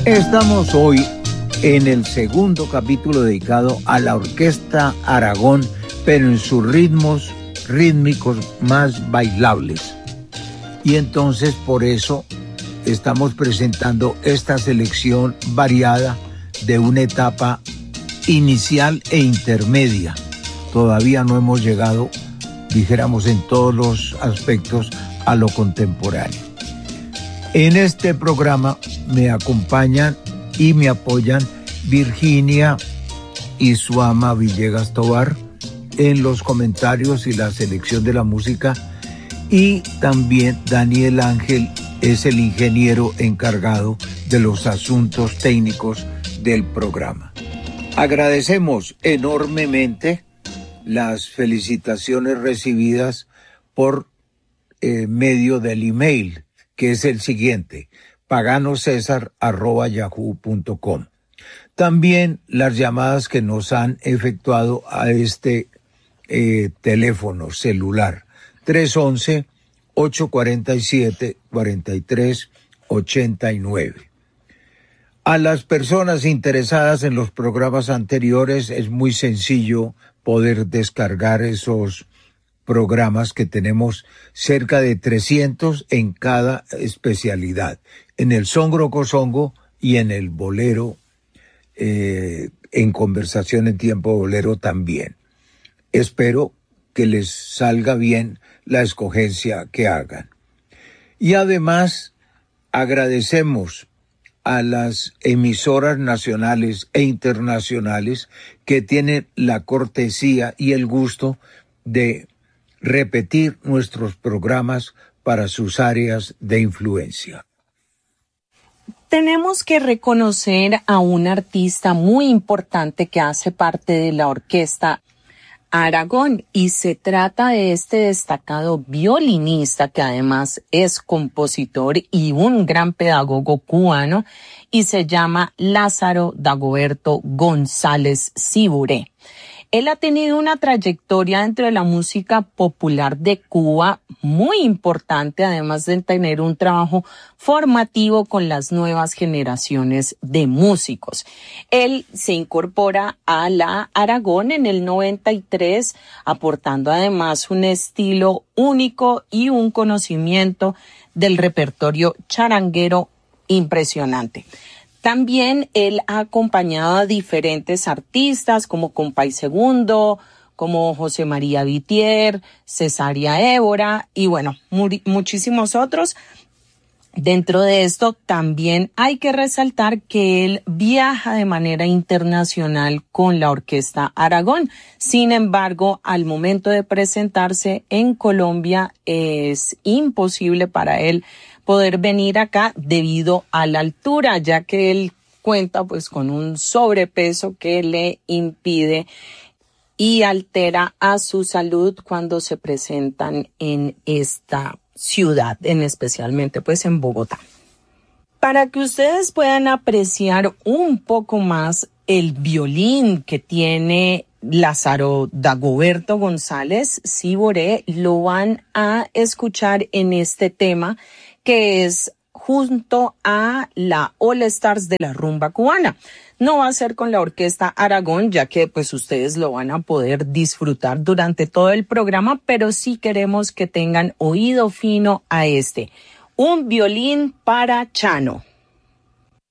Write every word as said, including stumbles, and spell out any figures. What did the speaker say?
Estamos hoy en el segundo capítulo dedicado a la Orquesta Aragón, pero en sus ritmos rítmicos más bailables. Y entonces por eso estamos presentando esta selección variada de una etapa inicial e intermedia. Todavía no hemos llegado, dijéramos, en todos los aspectos a lo contemporáneo. En este programa me acompañan y me apoyan Virginia y su ama Villegas Tovar en los comentarios y la selección de la música, y también Daniel Ángel es el ingeniero encargado de los asuntos técnicos del programa. Agradecemos enormemente las felicitaciones recibidas por eh, medio del email, que es el siguiente: paganosesar arroba yahoo punto com. También las llamadas que nos han efectuado a este eh, teléfono celular tres once, ocho cuarenta y siete, cuarenta y tres ochenta y nueve. A las personas interesadas en los programas anteriores es muy sencillo poder descargar esos programas, que tenemos cerca de trescientos en cada especialidad, en el son grocosongo y en el bolero, eh, en conversación en tiempo bolero también. Espero que les salga bien la escogencia que hagan. Y además agradecemos a las emisoras nacionales e internacionales que tienen la cortesía y el gusto de repetir nuestros programas para sus áreas de influencia. Tenemos que reconocer a un artista muy importante que hace parte de la Orquesta Aragón, y se trata de este destacado violinista que además es compositor y un gran pedagogo cubano, y se llama Lázaro Dagoberto González Ciburé. Él ha tenido una trayectoria dentro de la música popular de Cuba muy importante, además de tener un trabajo formativo con las nuevas generaciones de músicos. Él se incorpora a la Aragón en el noventa y tres, aportando además un estilo único y un conocimiento del repertorio charanguero impresionante. También él ha acompañado a diferentes artistas como Compay Segundo, como José María Vitier, Cesaria Évora y bueno, muy, muchísimos otros. Dentro de esto también hay que resaltar que él viaja de manera internacional con la Orquesta Aragón. Sin embargo, al momento de presentarse en Colombia es imposible para él poder venir acá debido a la altura, ya que él cuenta pues con un sobrepeso que le impide y altera a su salud cuando se presentan en esta ciudad, en especialmente pues en Bogotá. Para que ustedes puedan apreciar un poco más el violín que tiene Lázaro Dagoberto González Ciburé, lo van a escuchar en este tema, que es junto a la All Stars de la rumba cubana. No va a ser con la Orquesta Aragón, ya que pues ustedes lo van a poder disfrutar durante todo el programa, pero sí queremos que tengan oído fino a este. Un violín para Chano.